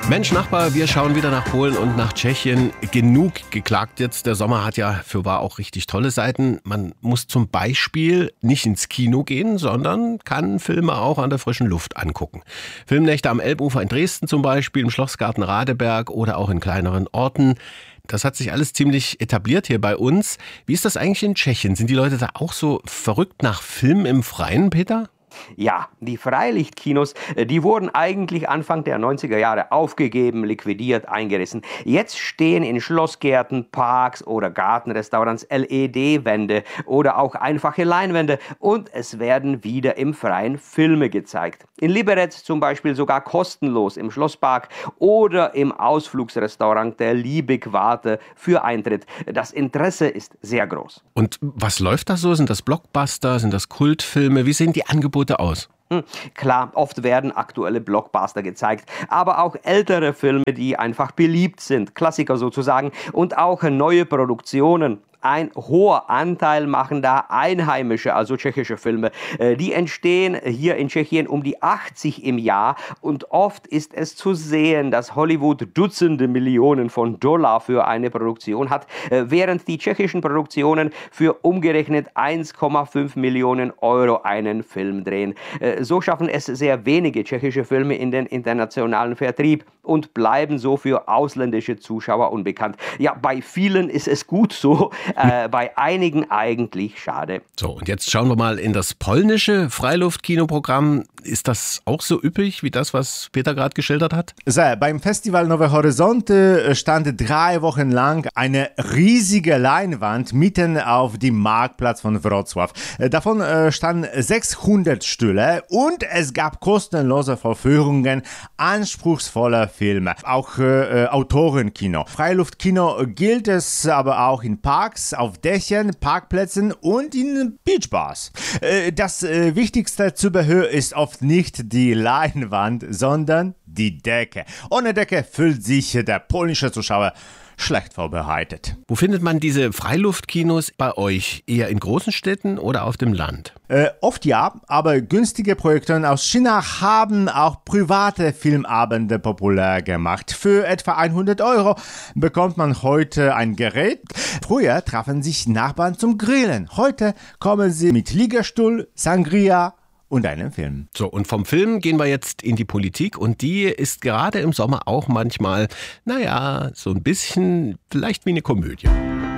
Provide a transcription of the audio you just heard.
Mensch, Nachbar, wir schauen wieder nach Polen und nach Tschechien. Genug geklagt jetzt. Der Sommer hat ja fürwahr auch richtig tolle Seiten. Man muss zum Beispiel nicht ins Kino gehen, sondern kann Filme auch an der frischen Luft angucken. Filmnächte am Elbufer in Dresden zum Beispiel, im Schlossgarten Radeberg oder auch in kleineren Orten. Das hat sich alles ziemlich etabliert hier bei uns. Wie ist das eigentlich in Tschechien? Sind die Leute da auch so verrückt nach Film im Freien, Peter? Ja, die Freilichtkinos, die wurden eigentlich Anfang der 90er Jahre aufgegeben, liquidiert, eingerissen. Jetzt stehen in Schlossgärten, Parks oder Gartenrestaurants LED-Wände oder auch einfache Leinwände und es werden wieder im Freien Filme gezeigt. In Liberec zum Beispiel sogar kostenlos im Schlosspark oder im Ausflugsrestaurant der Liebig-Warte für Eintritt. Das Interesse ist sehr groß. Und was läuft da so? Sind das Blockbuster? Sind das Kultfilme? Wie sehen die Angebote aus? Klar, oft werden aktuelle Blockbuster gezeigt, aber auch ältere Filme, die einfach beliebt sind, Klassiker sozusagen, und auch neue Produktionen. Ein hoher Anteil machen da einheimische, also tschechische Filme. Die entstehen hier in Tschechien um die 80 im Jahr und oft ist es zu sehen, dass Hollywood Dutzende Millionen von Dollar für eine Produktion hat, während die tschechischen Produktionen für umgerechnet 1,5 Millionen Euro einen Film drehen. So schaffen es sehr wenige tschechische Filme in den internationalen Vertrieb und bleiben so für ausländische Zuschauer unbekannt. Ja, bei vielen ist es gut so, bei einigen eigentlich schade. So, und jetzt schauen wir mal in das polnische Freiluftkinoprogramm. Ist das auch so üppig wie das, was Peter gerade geschildert hat? Beim Festival Nowe Horyzonty stand 3 Wochen lang eine riesige Leinwand mitten auf dem Marktplatz von Wrocław. Davon standen 600 Stühle und es gab kostenlose Vorführungen anspruchsvoller Filme, auch Autorenkino. Freiluftkino gilt es aber auch in Parks, auf Dächern, Parkplätzen und in Beachbars. Das wichtigste Zubehör ist oft nicht die Leinwand, sondern die Decke. Ohne Decke fühlt sich der polnische Zuschauer schlecht vorbereitet. Wo findet man diese Freiluftkinos bei euch? Eher in großen Städten oder auf dem Land? Oft ja, aber günstige Projektoren aus China haben auch private Filmabende populär gemacht. Für etwa 100 € bekommt man heute ein Gerät. Früher trafen sich Nachbarn zum Grillen. Heute kommen sie mit Liegestuhl, Sangria und einem Film. So, und vom Film gehen wir jetzt in die Politik und die ist gerade im Sommer auch manchmal, so ein bisschen vielleicht wie eine Komödie.